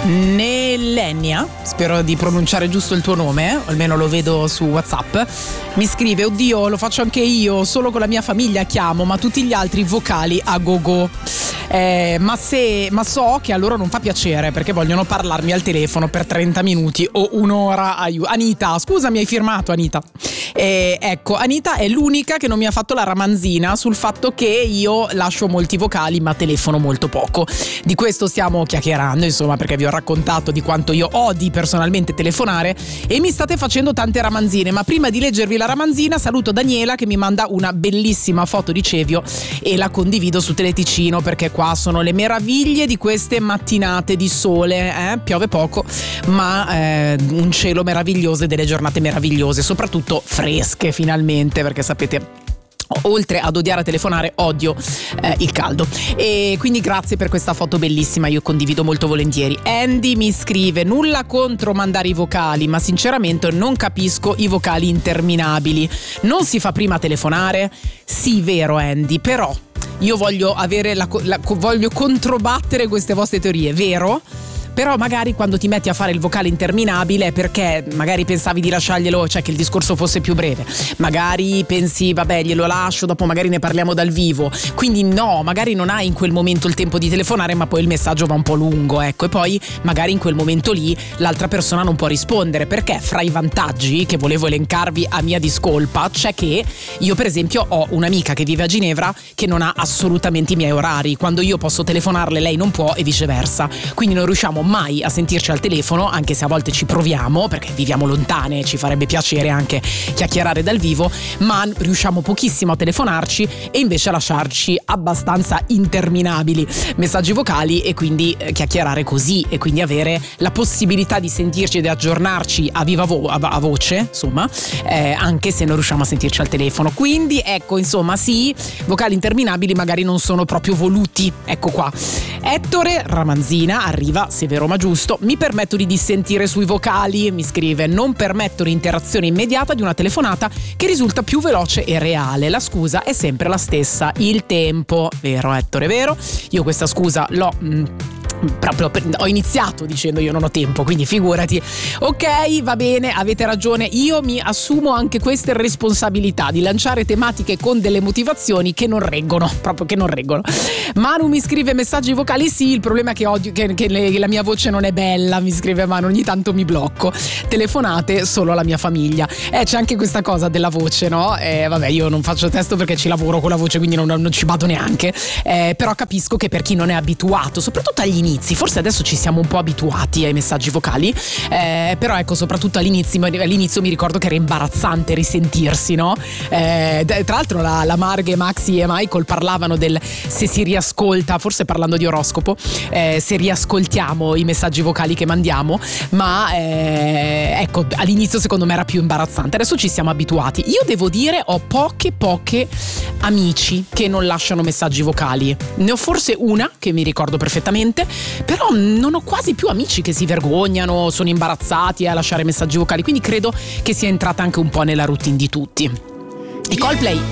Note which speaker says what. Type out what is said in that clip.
Speaker 1: Nelenia, spero di pronunciare giusto il tuo nome, almeno lo vedo su WhatsApp, mi scrive: oddio, lo faccio anche io, solo con la mia famiglia chiamo, ma tutti gli altri vocali a go-go. Ma so che a loro non fa piacere, perché vogliono parlarmi al telefono per 30 minuti o un'ora. Anita, scusa, mi hai firmato, Anita. Ecco, Anita è l'unica che non mi ha fatto la ramanzina sul fatto che io lascio molti vocali ma telefono molto poco. Di questo stiamo chiacchierando, insomma, perché vi ho raccontato di quanto io odi personalmente telefonare e mi state facendo tante ramanzine. Ma prima di leggervi la ramanzina saluto Daniela, che mi manda una bellissima foto di Cevio e la condivido su Teleticino, perché qua sono le meraviglie di queste mattinate di sole, piove poco ma un cielo meraviglioso e delle giornate meravigliose, soprattutto fresche finalmente, perché sapete, oltre ad odiare a telefonare, odio il caldo. E quindi grazie per questa foto bellissima, io condivido molto volentieri. Andy mi scrive: nulla contro mandare i vocali, ma sinceramente non capisco i vocali interminabili. Non si fa prima telefonare? Sì, vero Andy, però io voglio voglio controbattere queste vostre teorie, vero? Però magari quando ti metti a fare il vocale interminabile è perché magari pensavi di lasciarglielo, cioè che il discorso fosse più breve, magari pensi vabbè glielo lascio, dopo magari ne parliamo dal vivo, quindi no, magari non hai in quel momento il tempo di telefonare, ma poi il messaggio va un po' lungo, ecco, e poi magari in quel momento lì l'altra persona non può rispondere, perché fra i vantaggi che volevo elencarvi a mia discolpa c'è che io per esempio ho un'amica che vive a Ginevra che non ha assolutamente i miei orari, quando io posso telefonarle lei non può e viceversa, quindi non riusciamo mai a sentirci al telefono, anche se a volte ci proviamo perché viviamo lontane, ci farebbe piacere anche chiacchierare dal vivo, ma riusciamo pochissimo a telefonarci e invece a lasciarci abbastanza interminabili messaggi vocali e quindi chiacchierare così e quindi avere la possibilità di sentirci e di aggiornarci a viva a voce, insomma, anche se non riusciamo a sentirci al telefono. Quindi ecco, insomma, sì, vocali interminabili magari non sono proprio voluti. Ecco qua, Ettore Ramanzina arriva, se vero ma giusto: mi permetto di dissentire sui vocali, mi scrive, non permetto l'interazione immediata di una telefonata che risulta più veloce e reale, la scusa è sempre la stessa, il tempo. Vero Ettore, vero, io questa scusa l'ho proprio ho iniziato dicendo io non ho tempo, quindi figurati. Ok, va bene, avete ragione, io mi assumo anche queste responsabilità di lanciare tematiche con delle motivazioni che non reggono, proprio che non reggono. Manu mi scrive messaggi vocali, sì, il problema è che odio che la mia voce non è bella, mi scrive Manu, ogni tanto mi blocco, telefonate solo alla mia famiglia. C'è anche questa cosa della voce, no? Vabbè, io non faccio testo perché ci lavoro con la voce, quindi non ci bado neanche, però capisco che per chi non è abituato, soprattutto agli inizi, forse adesso ci siamo un po' abituati ai messaggi vocali, però ecco, soprattutto all'inizio mi ricordo che era imbarazzante risentirsi, no? Tra l'altro la Marghe, Maxi e Michael parlavano del se si riascolta, forse parlando di oroscopo, se riascoltiamo i messaggi vocali che mandiamo, ma ecco, all'inizio secondo me era più imbarazzante, adesso ci siamo abituati. Io devo dire ho poche amici che non lasciano messaggi vocali, ne ho forse una che mi ricordo perfettamente, però non ho quasi più amici che si vergognano, sono imbarazzati a lasciare messaggi vocali, quindi credo che sia entrata anche un po' nella routine di tutti. I Coldplay